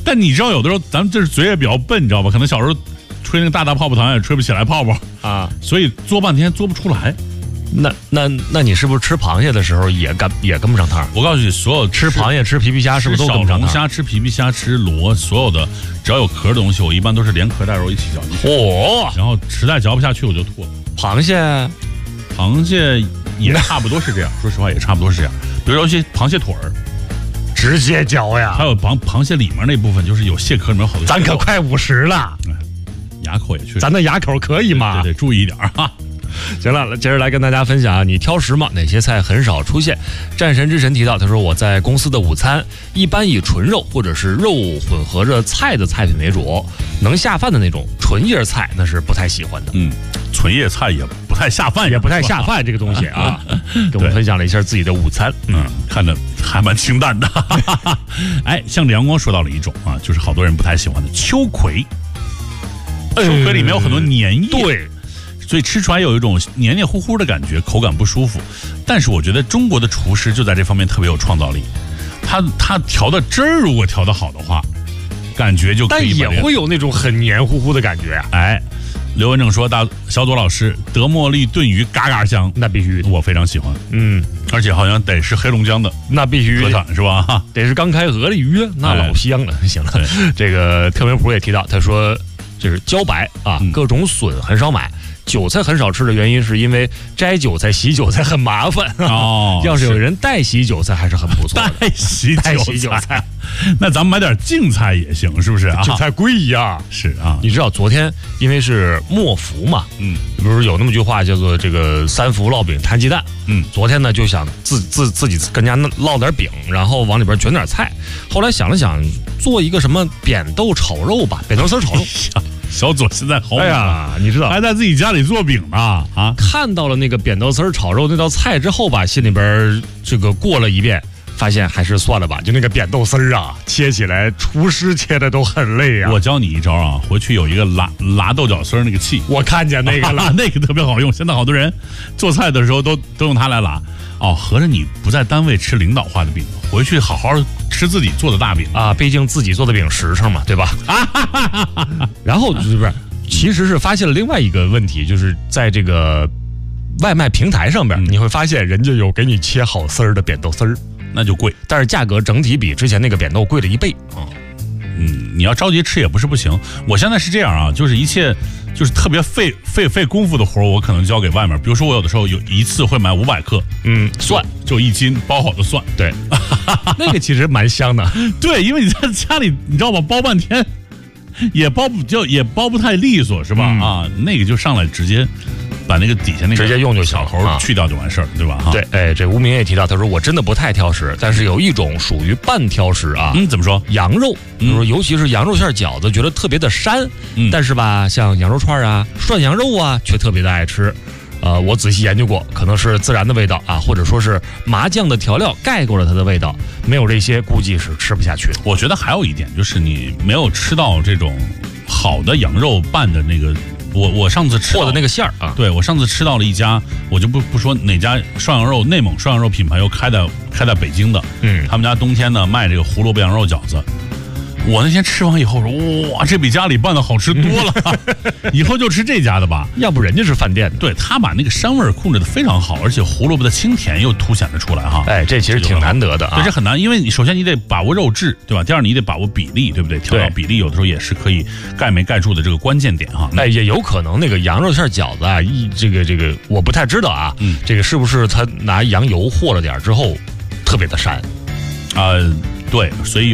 但你知道，有的时候咱们这是嘴也比较笨，你知道吧？可能小时候吹那个大泡泡糖也吹不起来泡泡啊， 所以嘬半天嘬不出来。 那你是不是吃螃蟹的时候也跟不上趟？ 我告诉你，所有吃螃蟹、吃皮皮虾是不是都跟不上趟？ 吃小龙虾、吃皮皮虾、吃螺，所有的只要有壳的东西，我一般都是连壳带肉一起嚼进去。然后实在嚼不下去，我就吐了。 螃蟹也差不多是这样，说实话也差不多是这样。比如说一些螃蟹腿儿， 直接嚼呀。 还有螃蟹里面那部分，就是有蟹壳里面有好多。 咱可快50了， 牙口也确实。 咱的牙口可以吗？ 对，注意一点哈。 行了，接着来跟大家分享啊，你挑食吗？哪些菜很少出现？战神之神提到，他说我在公司的午餐一般以纯肉或者是肉混合着菜的菜品为主，能下饭的那种纯叶菜那是不太喜欢的。 纯叶菜也不太下饭， 也不太下饭这个东西啊。跟我们分享了一下自己的午餐， 看着还蛮清淡的。哎，向着阳光说到了一种啊，就是好多人不太喜欢的秋葵。秋葵里面有很多粘液， 对。 所以吃出来有一种黏黏糊糊的感觉，口感不舒服。但是我觉得中国的厨师就在这方面特别有创造力，他调的汁儿如果调得好的话，感觉就可以。 但也会有那种很黏糊糊的感觉啊。 哎，刘文正说，小左老师德茉莉炖鱼嘎嘎香， 那必须， 我非常喜欢。而且好像得是黑龙江的， 那必须特产是吧？ 得是刚开河的鱼，那老香了。行了，这个特明普也提到，他说这是茭白啊，各种笋很少买。韭菜很少吃的原因是因为摘韭菜、洗韭菜很麻烦要是有人代洗韭菜还是很不错的。 代洗韭菜，那咱们买点净菜也行，是不是啊？ 净菜贵呀， 是啊。 你知道昨天因为是末伏嘛，比如有那么句话叫做这个3伏烙饼摊鸡蛋，昨天呢就想自己跟家烙点饼，然后往里边卷点菜，后来想了想，做一个什么扁豆炒肉吧，扁豆丝炒肉。 小左现在好， 哎呀，你知道还在自己家里做饼呢啊！ 看到了那个扁豆丝炒肉那道菜之后吧，心里边这个过了一遍，发现还是算了吧。就那个扁豆丝啊，切起来厨师切的都很累啊。 我教你一招啊，回去有一个拉豆角丝那个器， 我看见那个了， 那个特别好用。现在好多人做菜的时候都用它来拉。合着你不在单位吃领导画的饼，回去好好吃自己做的大饼啊！毕竟自己做的饼实诚嘛，对吧？然后其实是发现了另外一个问题，就是在这个外卖平台上边，你会发现人家有给你切好丝儿的扁豆丝儿， 那就贵， 但是价格整体比之前那个扁豆贵了1倍啊。 你要着急吃也不是不行。我现在是这样啊，就是一切就是特别费功夫的活，我可能交给外面。比如说我有的时候有一次会买500克， 蒜就1斤包好的蒜， 对，那个其实蛮香的。 对，因为你在家里你知道吧，包半天也包不太利索是吧？那个就上来直接把那个底下那个直接用就小头去掉就完事儿，对吧？ 对，这吴明也提到，他说我真的不太挑食，但是有一种属于半挑食啊。 怎么说？ 羊肉，尤其是羊肉馅饺子，觉得特别的膻。但是吧，像羊肉串啊、涮羊肉啊，却特别的爱吃。我仔细研究过，可能是自然的味道啊，或者说是麻酱的调料盖过了它的味道，没有这些估计是吃不下去的。 我觉得还有一点就是你没有吃到这种好的羊肉拌的那个。我上次吃的那个馅儿啊， 对，我上次吃到了一家，我就不说哪家涮羊肉，内蒙涮羊肉品牌又开在北京的，他们家冬天呢卖这个胡萝卜羊肉饺子。我那天吃完以后说，哇，这比家里拌的好吃多了，以后就吃这家的吧。 要不人家是饭店的， 对，他把那个膻味控制的非常好，而且胡萝卜的清甜又凸显了出来哈。 哎，这其实挺难得的啊， 对，这很难，因为你首先你得把握肉质，对吧？第二你得把握比例，对不对？调到比例有的时候也是可以盖没盖住的这个关键点哈。 哎，也有可能那个羊肉馅饺子啊，这个我不太知道啊，这个是不是他拿羊油和了点之后特别的膻？ 对，所以